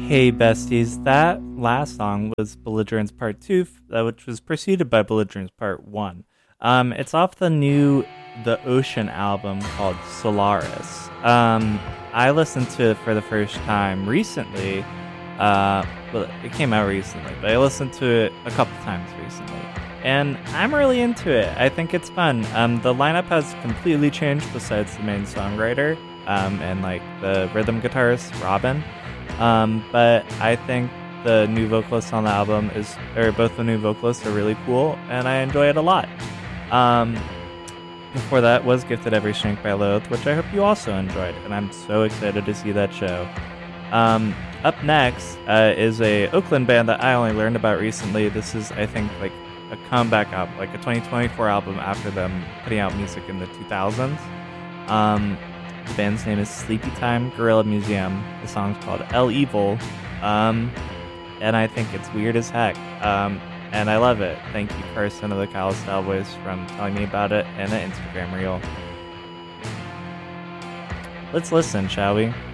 Hey besties, that last song was Belligerence Part 2, which was preceded by Belligerence Part 1. It's off the new The Ocean album called Solaris. I listened to it for the first time recently. Well, it came out recently, but I listened to it a couple times recently. And I'm really into it. I think it's fun. The lineup has completely changed besides the main songwriter and like the rhythm guitarist, Robin. But I think the new vocalist on the album both the new vocalists are really cool, and I enjoy it a lot. Before that was Gifted Every Strength by Loathe, which I hope you also enjoyed, and I'm so excited to see that show. Up next is a Oakland band that I only learned about recently. This is, I think, like a comeback album, like a 2024 album after them putting out music in the 2000s. The band's name is Sleepy Time Gorilla Museum. The song's called El Evil, and I think it's weird as heck, and I love it. Thank you, Carson of the Callous Cowboys, from telling me about it in an Instagram reel. Let's listen, shall we?